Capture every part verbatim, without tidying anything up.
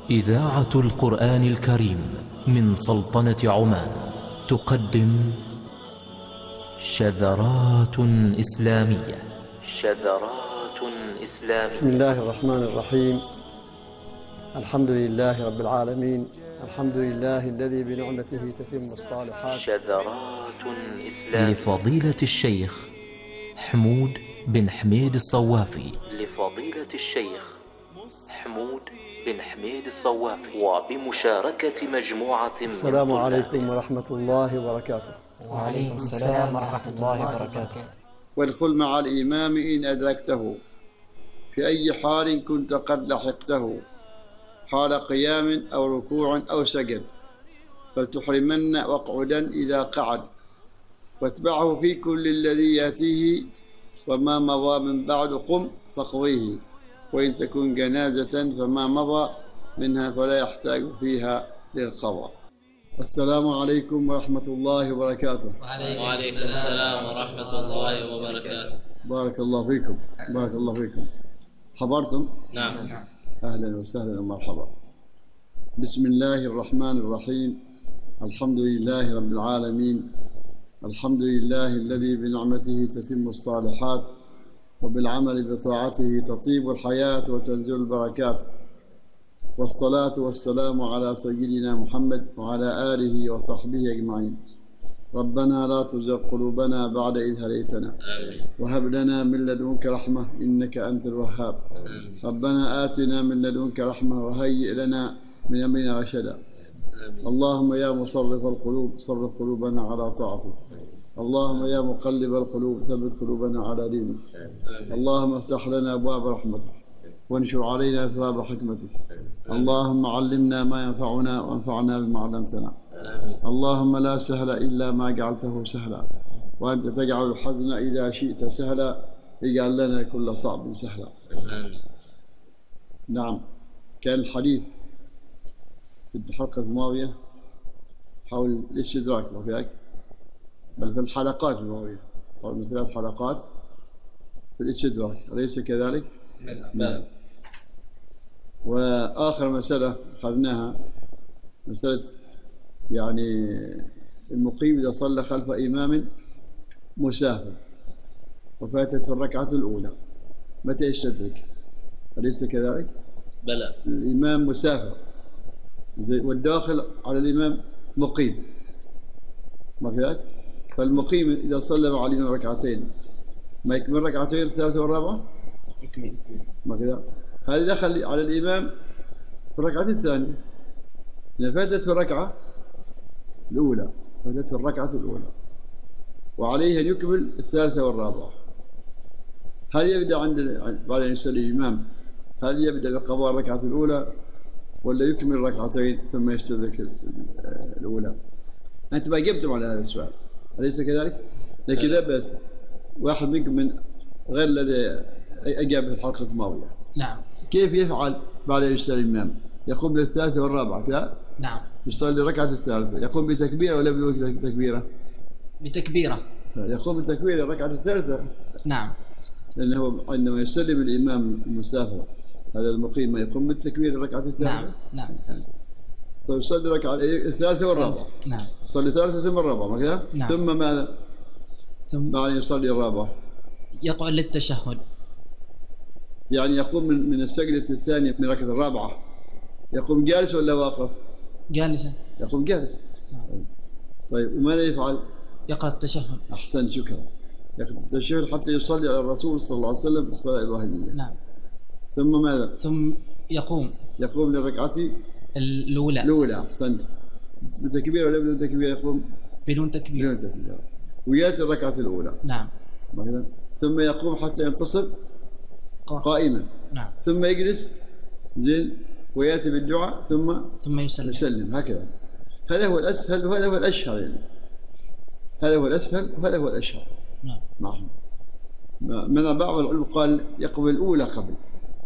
إذاعة القرآن الكريم من سلطنة عمان تقدم شذرات إسلامية. شذرات إسلامية. بسم الله الرحمن الرحيم. الحمد لله رب العالمين، الحمد لله الذي بنعمته تتم الصالحات. شذرات إسلامية لفضيلة الشيخ حمود بن حميد الصوافي. لفضيلة الشيخ حمود بن حميد الصوافي وبمشاركة مجموعة من السلام عليكم ورحمة الله وبركاته. وعليكم السلام ورحمة الله وبركاته. وادخل مع الإمام إن أدركته، في أي حال كنت قد لحقته، حال قيام أو ركوع أو سجد، فلتحرمن واقعدا إذا قعد، واتبعه في كل الذي يأتيه، وما مضى من بعد قم فاقضيه، وإن تكن جنازة فما مضى منها فلا يحتاج فيها للقضاء. السلام عليكم ورحمة الله وبركاته. وعليكم السلام ورحمة الله وبركاته. بارك الله فيكم، بارك الله فيكم. حضرتم؟ نعم. أهلا وسهلا ومرحبا. بسم الله الرحمن الرحيم. الحمد لله رب العالمين، الحمد لله الذي بنعمته تتم الصالحات، وبالعمل بطاعته تطيب الحياة وتنزل البركات، والصلاة والسلام على سيدنا محمد وعلى آله وصحبه أجمعين. ربنا لا تزغ قلوبنا بعد إذ هديتنا، وهب لنا من لدنك رحمة إنك أنت الوهاب. ربنا آتنا من لدنك رحمة وهيئ لنا من أمرنا رشدا. اللهم يا مصرف القلوب صرف قلوبنا على طاعتك. اللهم يا مقلب القلوب ثبت قلوبنا على دينك. اللهم افتح لنا أبواب رحمتك وانشر علينا ثواب حكمتك. اللهم علمنا ما ينفعنا وانفعنا بما علمتنا. اللهم لا سهل إلا ما جعلته سهلا، وأنت تجعل الحزن إذا شئت سهلا، اجعل لنا كل صعب سهلا. نعم، كان الحديث في الحلقة الماضية حول الاستدراك، وكذلك بل في الحلقات الماضية حول ثلاث حلقات في الاستدراك، أليس كذلك؟ نعم. وآخر مسألة أخذناها مسألة يعني المقيم إذا صلى خلف إمام مسافر وفاتت في الركعة الأولى متى يستدرك؟ أليس كذلك؟ بلى. الإمام مسافر والداخل على الإمام مقيم، ما كذلك؟ فالمقيم إذا صلى مع الإمام ركعتين ما يكمل ركعتين الثالثة والرابعة؟ يكمل. ما كذا؟ هذا دخل على الإمام في الركعة الثانية، إذا فاتت في الركعة الأولى فاتت في الركعة الأولى وعليه أن يكمل الثالثة والرابعة. هل يبدأ عند بعد أن يصلي الإمام، هل يبدأ بقضاء الركعة الأولى ولا يكمل ركعتين ثم يستدرك الأولى؟ أنت ما جبتم على هذا السؤال، أليس كذلك؟ لكن لا بأس، واحد منكم من غير الذي أجاب في الحلقة الماضية. نعم. كيف يفعل بعد أن يصلي الإمام؟ يقوم بالثالثة والرابعة كذا؟ نعم. يصلي الركعة الثالثة، يقوم بتكبيرة ولا بدون تكبيرة؟ بتكبيرة. يقوم بتكبيرة الركعة الثالثة. نعم. لأنه عندما يسلم الإمام المسافر هذا المقيم ما يقوم بالتكبير الركعة الثالثة. نعم. نعم. فيصلي الركعة الثالثة والرابعة. نعم. يصلي الثالثة ثم الرابعة، ما كذا؟ نعم. ثم ماذا؟ ثم بعد أن يصلي الرابعة يقعد للتشهد، يعني يقوم من من السجدة الثانية من الركعة الرابعة، يقوم جالس ولا واقف؟ جالسا. يقوم جالس. نعم. طيب وماذا يفعل؟ يقرأ التشهد. أحسن، شكرا. يقرأ التشهد حتى يصلي على الرسول صلى الله عليه وسلم في الصلاة الإبراهيمية. نعم. ثم ماذا؟ ثم يقوم يقوم للركعة الأولى. الأولى. أحسنت. بتكبير ولا بدون تكبير؟ يقوم بدون تكبير. بدون تكبير ويأتي الركعة الأولى. نعم. مثلا ثم يقوم حتى ينتصب قائما. نعم. ثم يجلس زين ويأتي بالدعاء ثم ثم يسلم. يسلم، هكذا. هذا هو الأسهل وهذا هو الأشهر، يعني هذا هو الأسهل وهذا هو الأشهر. نعم. نعم. من بعض العلم قال يقبل الأولى قبل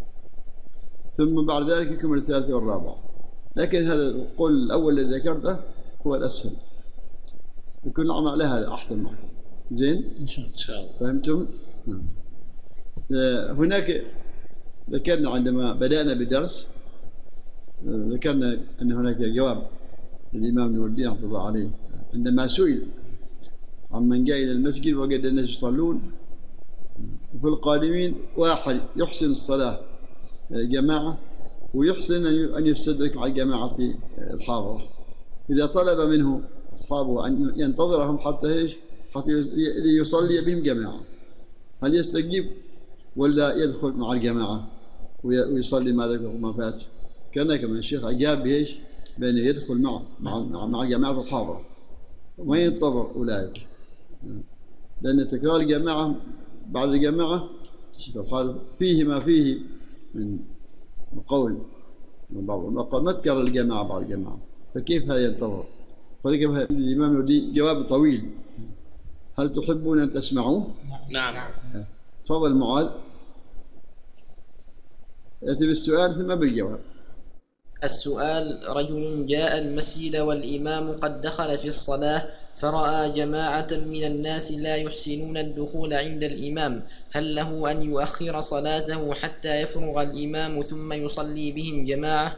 ثم بعد ذلك يكمل الثالثة والرابعة، لكن هذا القول الأول الذي ذكرته هو الأسهل، يكون نعمل على هذا أحسن معكم. زين؟ إن شاء الله. فهمتم؟ نعم. هناك ذكرنا عندما بدأنا بالدرس ذكرنا أن هناك جواب للإمام نور الدين رحمة الله عليه عندما سئل عمن جاء إلى المسجد وجد الناس يصلون وفي القادمين واحد يحسن الصلاة جماعة ويحسن أن يستدرك مع الجماعة الحاضرة، إذا طلب منه أصحابه أن ينتظرهم حتى إيش؟ حتى يصلي بهم جماعة، هل يستجيب ولا يدخل مع الجماعة ويصلي ما ذكر وما فات؟ كان كمان الشيخ أجاب بإيش؟ بأنه يدخل مع مع مع الجماعة الحاضرة وما ينتظر أولئك، لأن تكرار الجماعة بعد الجماعة فيه ما فيه من قول من بعض المقال ما تكرر الجماعة بعد الجماعة، فكيف هذا ينتظر؟ فلذلك الإمام يودي جواب طويل، هل تحبون أن تسمعوه؟ نعم. تفضل معاذ، يأتي بالسؤال ثم بالجواب. السؤال: رجل جاء المسجد والإمام قد دخل في الصلاة فرأى جماعة من الناس لا يحسنون الدخول عند الإمام، هل له أن يؤخر صلاته حتى يفرغ الإمام ثم يصلي بهم جماعة؟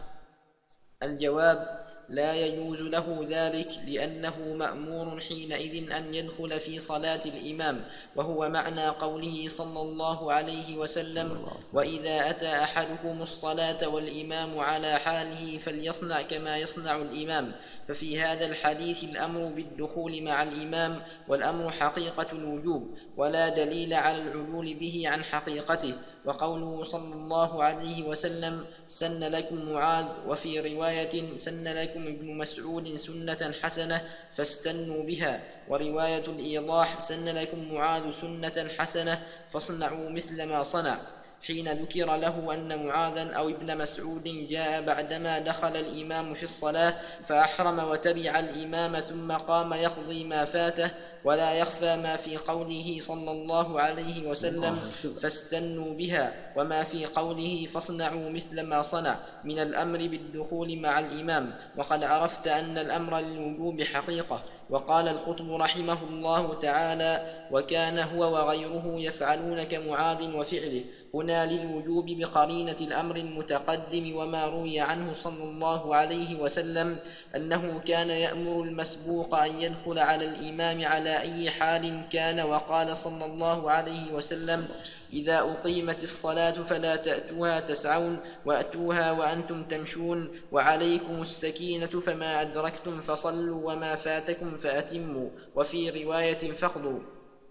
الجواب: لا يجوز له ذلك، لأنه مأمور حينئذ أن يدخل في صلاة الإمام، وهو معنى قوله صلى الله عليه وسلم: وإذا أتى أحدكم الصلاة والإمام على حاله فليصنع كما يصنع الإمام. ففي هذا الحديث الأمر بالدخول مع الإمام، والأمر حقيقة الوجوب، ولا دليل على العدول به عن حقيقته. وقوله صلى الله عليه وسلم: سن لكم معاذ، وفي رواية: سن لكم ابن مسعود سنة حسنة فاستنوا بها. ورواية الإيضاح: سن لكم معاذ سنة حسنة فاصنعوا مثل ما صنع، حين ذكر له أن معاذا أو ابن مسعود جاء بعدما دخل الإمام في الصلاة فأحرم وتبع الإمام ثم قام يقضي ما فاته. ولا يخفى ما في قوله صلى الله عليه وسلم: فاستنوا بها، وما في قوله فاصنعوا مثل ما صنع من الأمر بالدخول مع الإمام، وقد عرفت أن الأمر للوجوب حقيقة. وقال القطب رحمه الله تعالى: وكان هو وغيره يفعلون كمعاذ وفعله، هنا للوجوب بقرينة الأمر المتقدم. وما روي عنه صلى الله عليه وسلم أنه كان يأمر المسبوق أن يدخل على الإمام على أي حال كان، وقال صلى الله عليه وسلم: إذا أقيمت الصلاة فلا تأتوها تسعون، وأتوها وأنتم تمشون، وعليكم السكينة، فما أدركتم فصلوا وما فاتكم فأتموا، وفي رواية فاقضوا.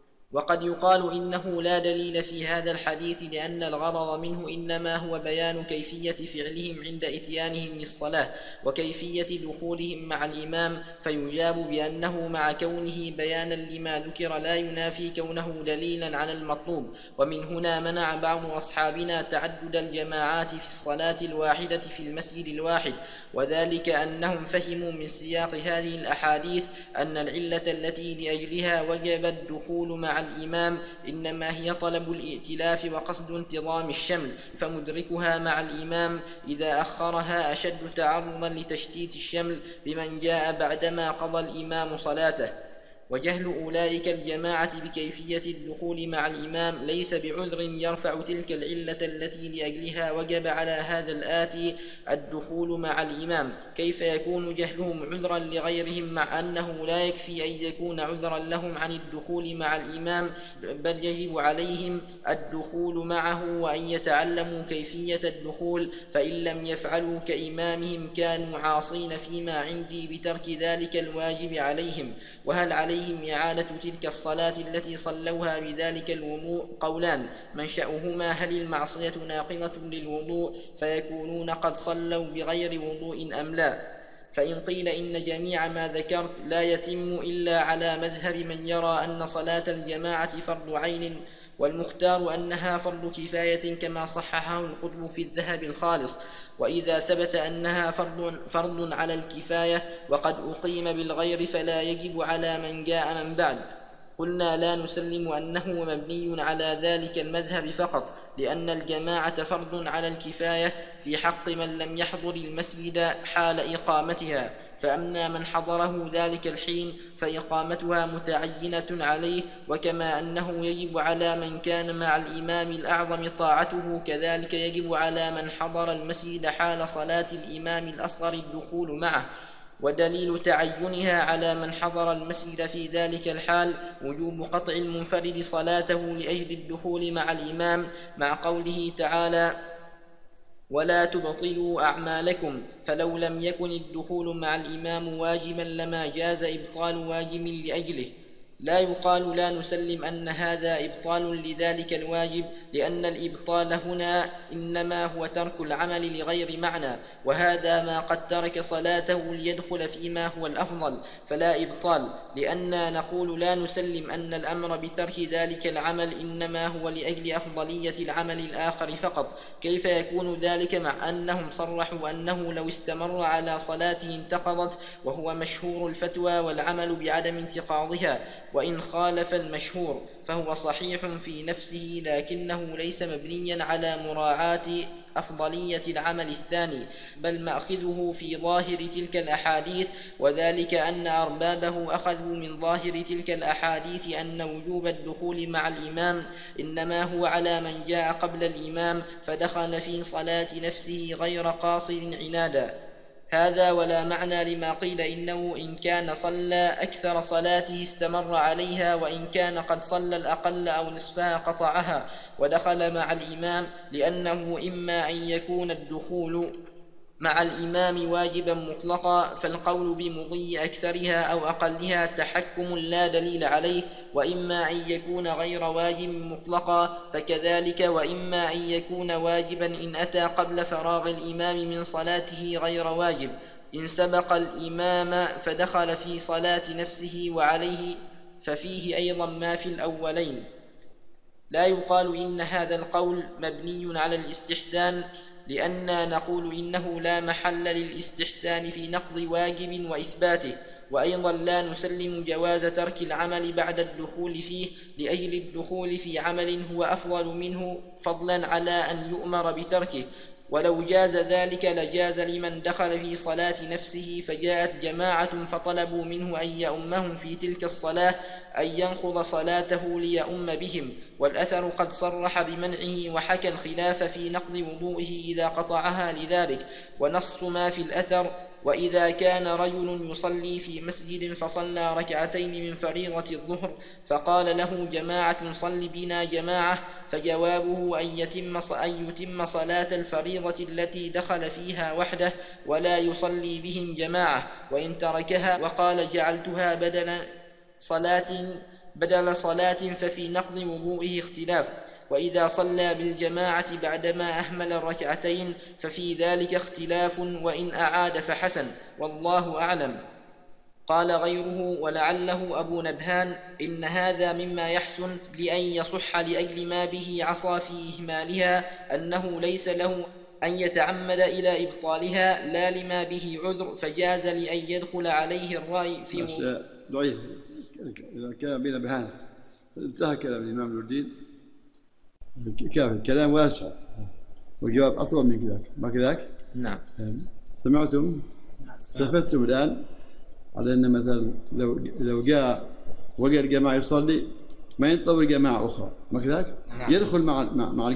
وقد يقال إنه لا دليل في هذا الحديث، لأن الغرض منه إنما هو بيان كيفية فعلهم عند إتيانهم للصلاة وكيفية دخولهم مع الإمام، فيجاب بأنه مع كونه بيانا لما ذكر لا ينافي كونه دليلا على المطلوب. ومن هنا منع بعض أصحابنا تعدد الجماعات في الصلاة الواحدة في المسجد الواحد، وذلك أنهم فهموا من سياق هذه الأحاديث أن العلة التي لأجلها وجب الدخول مع الإمام إنما هي طلب الائتلاف وقصد انتظام الشمل، فمدركها مع الإمام إذا أخرها أشد تعرضا لتشتيت الشمل بمن جاء بعدما قضى الإمام صلاته. وجهل أولئك الجماعة بكيفية الدخول مع الإمام ليس بعذر يرفع تلك العلة التي لأجلها وجب على هذا الآتي الدخول مع الإمام. كيف يكون جهلهم عذرا لغيرهم، مع أنه لا يكفي أن يكون عذرا لهم عن الدخول مع الإمام، بل يجب عليهم الدخول معه وأن يتعلموا كيفية الدخول، فإن لم يفعلوا كإمامهم كانوا عاصين فيما عندي بترك ذلك الواجب عليهم. وهل عليهم إعادة تلك الصلاة التي صلوها بذلك الوضوء؟ قولان منشأهما: هل المعصية ناقضة للوضوء فيكونون قد صلوا بغير وضوء أم لا؟ فإن قيل إن جميع ما ذكرت لا يتم إلا على مذهب من يرى أن صلاة الجماعة فرض عين، والمختار أنها فرض كفاية كما صححه القطب في الذهب الخالص. وإذا ثبت أنها فرض, فرض على الكفاية وقد أقيم بالغير فلا يجب على من جاء من بعد. قلنا لا نسلم أنه مبني على ذلك المذهب فقط، لأن الجماعة فرض على الكفاية في حق من لم يحضر المسجد حال إقامتها، فأما من حضره ذلك الحين فإقامتها متعينة عليه، وكما أنه يجب على من كان مع الإمام الأعظم طاعته كذلك يجب على من حضر المسجد حال صلاة الإمام الأصغر الدخول معه. ودليل تعينها على من حضر المسجد في ذلك الحال وجوب قطع المنفرد صلاته لأجل الدخول مع الإمام، مع قوله تعالى ولا تبطلوا أعمالكم، فلو لم يكن الدخول مع الإمام واجبا لما جاز إبطال واجب لأجله. لا يقال لا نسلم أن هذا إبطال لذلك الواجب، لأن الإبطال هنا إنما هو ترك العمل لغير معنى، وهذا ما قد ترك صلاته ليدخل فيما هو الأفضل، فلا إبطال، لأننا نقول لا نسلم أن الأمر بترك ذلك العمل إنما هو لأجل أفضلية العمل الآخر فقط. كيف يكون ذلك مع أنهم صرحوا أنه لو استمر على صلاته انتقضت، وهو مشهور الفتوى والعمل بعدم انتقاضها، وإن خالف المشهور فهو صحيح في نفسه لكنه ليس مبنيا على مراعاة أفضلية العمل الثاني، بل مأخذه في ظاهر تلك الأحاديث، وذلك أن أربابه أخذوا من ظاهر تلك الأحاديث أن وجوب الدخول مع الإمام إنما هو على من جاء قبل الإمام فدخل في صلاة نفسه غير قاصر عنادا. هذا ولا معنى لما قيل إنه إن كان صلى أكثر صلاته استمر عليها، وإن كان قد صلى الأقل أو نصفها قطعها ودخل مع الإمام، لأنه إما أن يكون الدخول مع الإمام واجبا مطلقا فالقول بمضي أكثرها أو أقلها تحكم لا دليل عليه، وإما أن يكون غير واجب مطلقا فكذلك، وإما أن يكون واجبا إن أتى قبل فراغ الإمام من صلاته غير واجب إن سبق الإمام فدخل في صلاة نفسه وعليه، ففيه أيضا ما في الأولين. لا يقال إن هذا القول مبني على الاستحسان، لأننا نقول إنه لا محل للاستحسان في نقض واجب وإثباته، وأيضا لا نسلم جواز ترك العمل بعد الدخول فيه لأجل الدخول في عمل هو أفضل منه فضلا على أن يؤمر بتركه، ولو جاز ذلك لجاز لمن دخل في صلاة نفسه فجاءت جماعة فطلبوا منه أن يؤمهم في تلك الصلاة أن ينقض صلاته ليؤم بهم، والأثر قد صرح بمنعه وحكى الخلاف في نقض وضوئه إذا قطعها لذلك، ونص ما في الأثر وإذا كان رجل يصلي في مسجد فصلى ركعتين من فريضة الظهر فقال له جماعة صل بنا جماعة، فجوابه أن يتم أن يتم صلاة الفريضة التي دخل فيها وحده ولا يصلي بهم جماعة، وإن تركها وقال جعلتها بدل صلاة بدل صلاة ففي نقض وضوئه اختلاف، وإذا صلى بالجماعة بعدما أهمل الركعتين ففي ذلك اختلاف، وإن أعاد فحسن، والله أعلم. قال غيره ولعله أبو نبهان إن هذا مما يحسن لأن يصح لأجل ما به عصى في إهمالها أنه ليس له أن يتعمد إلى إبطالها لا لما به عذر، فجاز لأن يدخل عليه الرأي في ضعيف. كلام بين بهان انتهى كلام الإمام نور الدين، كافي الكلام واسع والجواب أطول من كذاك، ما كذاك؟ نعم. سمعتم؟ استفدتم الآن على أن مثلا لو لو جاء وجد الجماعة يصلي ما ينتظر جماعة أخرى، ما كذاك؟ نعم. يدخل مع مع